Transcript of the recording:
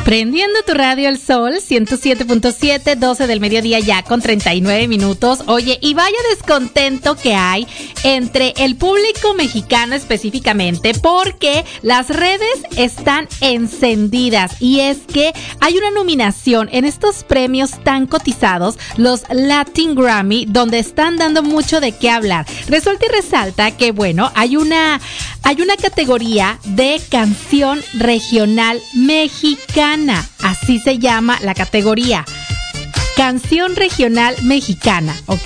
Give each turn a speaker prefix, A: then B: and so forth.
A: Prendiendo tu radio El Sol, 107.7, 12 del mediodía ya con 39 minutos. Oye, y vaya descontento que hay entre el público mexicano específicamente, porque las redes están encendidas. Y es que hay una nominación en estos premios tan cotizados, los Latin Grammy, donde están dando mucho de qué hablar. Resulta y resalta que, bueno, hay una categoría de canción regional mexicana. Así se llama la categoría. Canción regional mexicana, ¿ok?